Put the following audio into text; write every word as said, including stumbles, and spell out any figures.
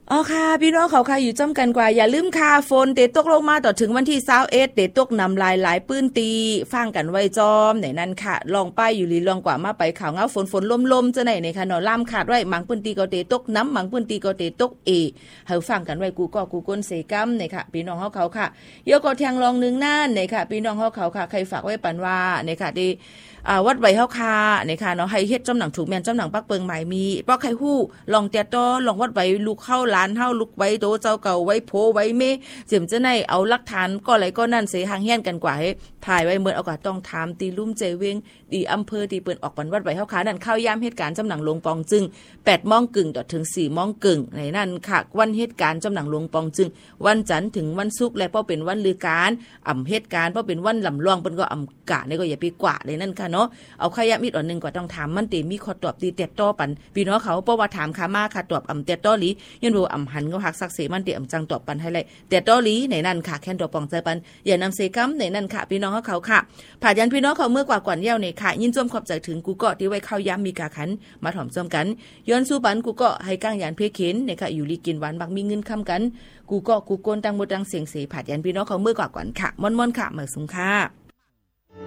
อ๋อค่ะพี่น้องเขาค่ะอยู่จ้ำกันกว่าอย่าลืมค่ะฝนเตตกลงมาต่อถึงวันที่ยี่สิบเอ็ดเตตกนำลายหลายปื้นตีฟังกันไว้จอมไหนนั่นค่ะลองป้ายอยู่ลีลองกว่ามาไปข่าวเงาฝนฝนลมๆจะไหนในค่ะเนาะล่ามขาดไว้หมังปื้นตีก็เตตกน้ำหมังปื้นตีก็เตตกเอเฮาฟังกันไว้กูก็กูก้นเสกัมเนี่ยค่ะพี่น้องเฮาเขาค่ะเยอะก็แทงลองนึงนั่นเนี่ยค่ะพี่น้องเฮาเขาค่ะใครฝากไว้ปันว่าเนี่ยค่ะที่อ่าวัดไว้เฮาค่ะเนี่ยค่ะเนาะให้เฮ็ดจำหนังถูกแม่นจำหนังปักเปิงใหม่มีเพราะใครฮู้ลองแต่ต้อลองวัดไว้ลูกเข้าล้านเฮาลูกไว้โตเจ้าเก่าไว้โพไว้เมเจิมจะไหนเอาหลักฐานก็อะไรก็นั่นเสหางเฮียนกันกว่าให้ถ่ายไว้เหมือนเอาก็ต้องถามตีลุ่มเจเวงดีอำเภอตีเปิ้นออกปันวัดไว้เฮาค่ะนั่นเข้ายามเหตุการณ์จำหนังลงปองจึง แปดโมงกึ่งต่อถึง สี่โมงกึ่งในนั่นค่ะวันเหตุการณ์จำหนังลงปองจึงวันจันทร์ถึงวันศุกร์และพอเป็นวันลือการอำเหตุการณ์พอเป็นวันลำลองเปิ้นก็อำกะนี่ก็อย่าไปกว่าเลยนั่นค่ะเนาะเอาขยะมิดอ่อนนึงก็ต้องถามมันติมีข้อตอบตีเต็ดต่อปันพี่น้องเขาเพราะว่าถามค่ะมาค่ะตอบอำเต็ดต่อหลีย้อนว่าอำหันก็ฮักซักเสมันติอำจังตอบปันให้เลยเต็ดต่อหลีในนั่นค่ะแค่นตัวปองใจปันอย่านำเสกัมในนั่นค่ะพี่น้องเขาค่ะผ่ายันพี่น้องเขาเมื่อกว่ากวนเย้าในค่ะยินจมขอบใจถึงกูก็ที่ไว้เข้าย้ำมีกาขันมาถ่อมจมกันย้อนสู้ปันกูก็ให้ก้างยานเพเข็นในค่ะอยู่ลีกินหวานบักมีเงินค้ำกันกูก็กูโกนตังหมดตังเสียงเสผ่ายันพี่น้องเขาเมื่อกว่ากวนค่ะม่อนๆค่ะเหมือนสุงค่ะ